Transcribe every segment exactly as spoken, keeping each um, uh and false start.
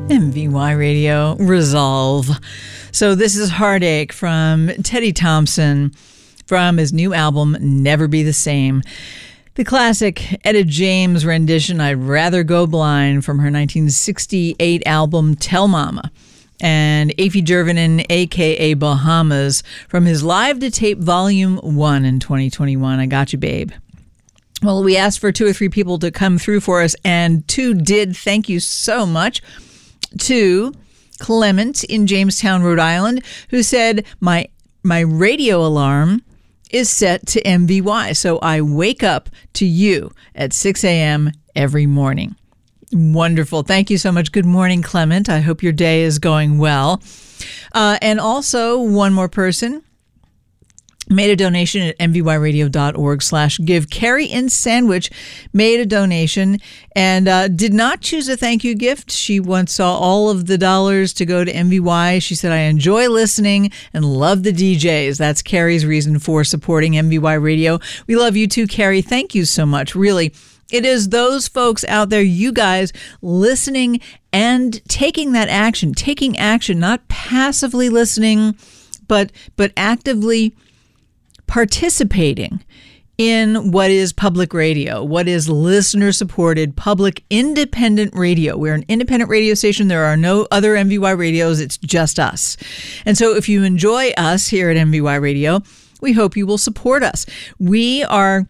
M V Y Radio, Resolve. So this is Heartache from Teddy Thompson from his new album, Never Be the Same. The classic Etta James rendition, I'd Rather Go Blind, from her nineteen sixty-eight album, Tell Mama. And Afi Jervinen, a k a. Bahamas, from his Live to Tape Volume one in twenty twenty-one, I Got You, Babe. Well, we asked for two or three people to come through for us, and two did. Thank you so much to Clement in Jamestown, Rhode Island, who said, my my radio alarm is set to M V Y, so I wake up to you at six a.m. every morning. Wonderful. Thank you so much. Good morning, Clement. I hope your day is going well. Uh, and also, one more person made a donation at mvyradio.org slash give. Carrie in Sandwich made a donation and uh, did not choose a thank you gift. She once saw all of the dollars to go to M V Y. She said, I enjoy listening and love the D Js. That's Carrie's reason for supporting M V Y Radio. We love you too, Carrie. Thank you so much. Really, it is those folks out there, you guys, listening and taking that action, taking action, not passively listening, but but actively participating in what is public radio, what is listener-supported, public, independent radio. We're an independent radio station. There are no other M V Y radios. It's just us. And so if you enjoy us here at M V Y Radio, we hope you will support us. We are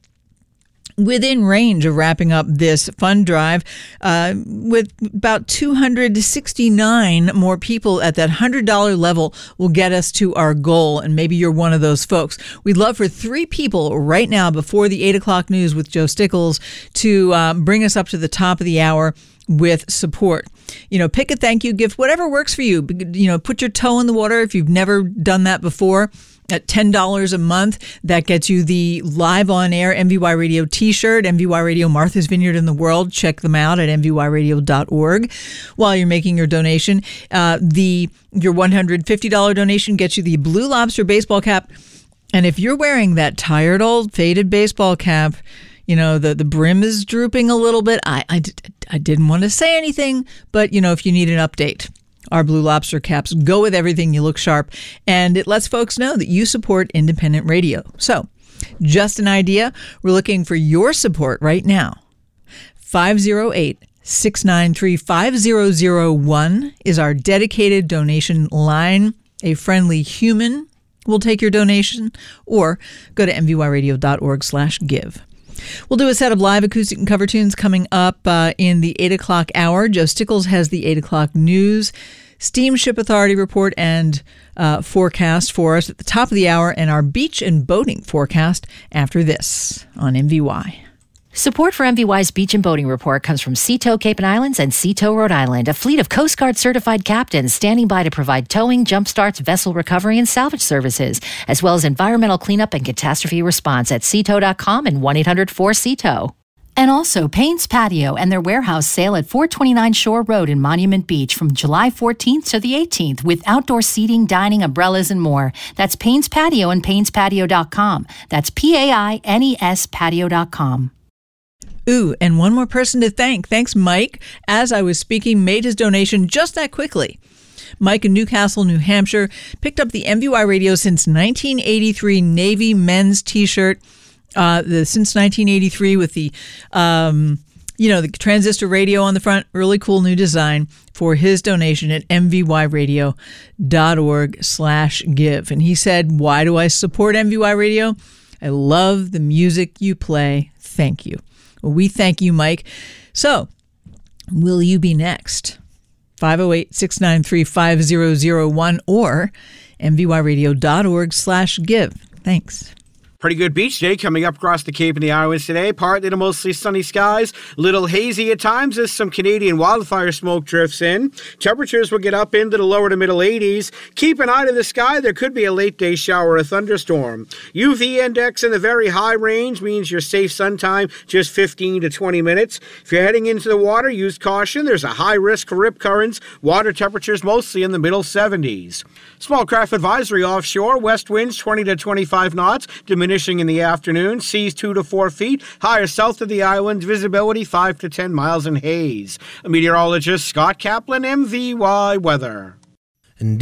within range of wrapping up this fund drive uh, with about two hundred sixty-nine more people at that one hundred dollars level will get us to our goal, and maybe you're one of those folks. We'd love for three people right now before the eight o'clock news with Joe Stickles to uh, bring us up to the top of the hour with support. You know, pick a thank you gift, whatever works for you. You know, put your toe in the water if you've never done that before. At ten dollars a month, that gets you the live on air M V Y Radio t-shirt, M V Y Radio Martha's Vineyard in the World. Check them out at m v y radio dot org. While you're making your donation, uh, the your one hundred fifty dollars donation gets you the Blue Lobster baseball cap. And if you're wearing that tired old faded baseball cap, you know, the, the brim is drooping a little bit. I, I, I didn't want to say anything, but, you know, if you need an update, our Blue Lobster caps go with everything. You look sharp, and it lets folks know that you support independent radio. So, just an idea. We're looking for your support right now. five oh eight, six nine three, five zero zero one is our dedicated donation line. A friendly human will take your donation, or go to m v y radio dot org slash give. We'll do a set of live acoustic and cover tunes coming up uh, in the eight o'clock hour. Joe Stickles has the eight o'clock news, Steamship Authority report, and uh, forecast for us at the top of the hour, and our beach and boating forecast after this on M V Y. Support for M V Y's Beach and Boating Report comes from Seatow Cape and Islands and Seatow, Rhode Island, a fleet of Coast Guard certified captains standing by to provide towing, jump starts, vessel recovery, and salvage services, as well as environmental cleanup and catastrophe response at seatow dot com and one eight hundred four C T O W. And also Payne's Patio and their warehouse sale at four twenty-nine Shore Road in Monument Beach from July fourteenth to the eighteenth with outdoor seating, dining, umbrellas, and more. That's Payne's Patio and paynes patio dot com. That's P A I N E S patio dot com. Ooh, and one more person to thank. Thanks, Mike. As I was speaking, made his donation just that quickly. Mike in Newcastle, New Hampshire, picked up the M V Y Radio since nineteen eighty-three Navy men's t-shirt. Uh, the since nineteen eighty-three with the, um, you know, the transistor radio on the front. Really cool new design for his donation at m v y radio dot org slash give. And he said, why do I support M V Y Radio? I love the music you play. Thank you. Well, we thank you, Mike. So, will you be next? five oh eight, six nine three, five zero zero one or m v y radio dot org slash give. Thanks. Pretty good beach day coming up across the Cape and the Islands today. Partly to mostly sunny skies. A little hazy at times as some Canadian wildfire smoke drifts in. Temperatures will get up into the lower to middle eighties. Keep an eye to the sky. There could be a late day shower or a thunderstorm. U V index in the very high range means your safe sun time just fifteen to twenty minutes. If you're heading into the water, use caution. There's a high risk for rip currents. Water temperatures mostly in the middle seventies. Small craft advisory offshore. West winds twenty to twenty-five knots. Diminishing Finishing in the afternoon, seas two to four feet, higher south of the islands, visibility five to ten miles in haze. Meteorologist Scott Kaplan, M V Y Weather.